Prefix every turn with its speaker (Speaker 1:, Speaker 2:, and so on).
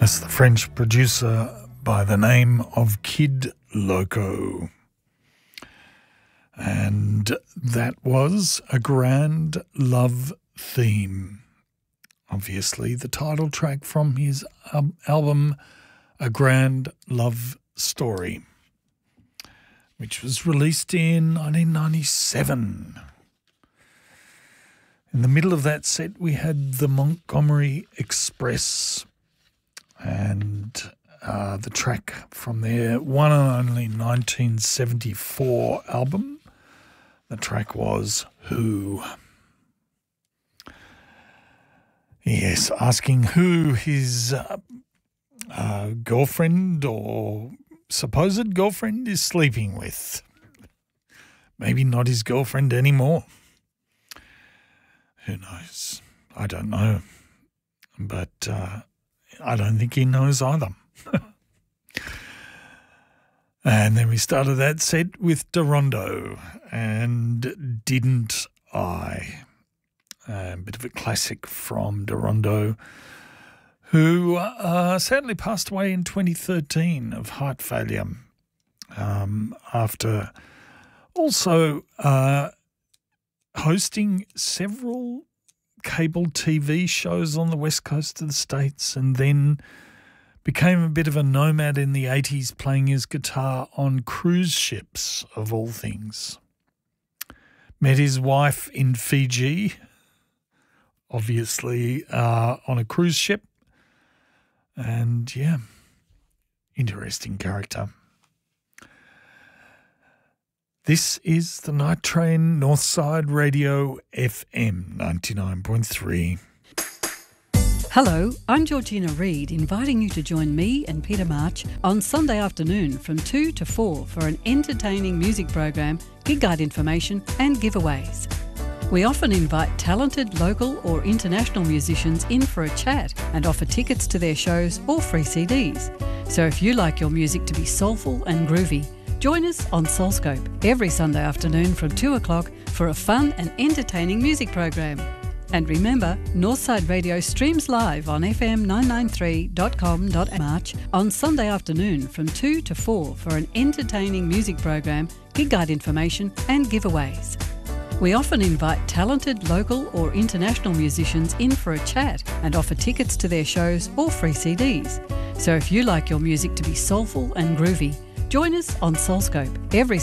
Speaker 1: That's the French producer by the name of Kid Loco. And that was A Grand Love Theme. Obviously, the title track from his album A Grand Love Story, which was released in 1997. In the middle of that set, we had the Montgomery Express and the track from their one and only 1974 album. The track was Who. Yes, asking who his girlfriend or supposed girlfriend is sleeping with. Maybe not his girlfriend anymore. Who knows? I don't know. But I don't think he knows either. And then we started that set with Darondo and Didn't I? A bit of a classic from Darondo, who sadly passed away in 2013 of heart failure after also hosting several cable TV shows on the west coast of the States, and then became a bit of a nomad in the 80s, playing his guitar on cruise ships, of all things. Met his wife in Fiji, obviously on a cruise ship. And, yeah, interesting character. This is the Night Train, Northside Radio FM 99.3.
Speaker 2: Hello, I'm Georgina Reid, inviting you to join me and Peter March on Sunday afternoon from 2 to 4 for an entertaining music program, gig guide information and giveaways. We often invite talented local or international musicians in for a chat and offer tickets to their shows or free CDs. So if you like your music to be soulful and groovy, join us on Soulscope every Sunday afternoon from 2 o'clock for a fun and entertaining music program. And remember, Northside Radio streams live on fm993.com.March on Sunday afternoon from 2 to 4 for an entertaining music program, gig guide information and giveaways. We often invite talented local or international musicians in for a chat and offer tickets to their shows or free CDs. So if you like your music to be soulful and groovy, join us on Soulscope every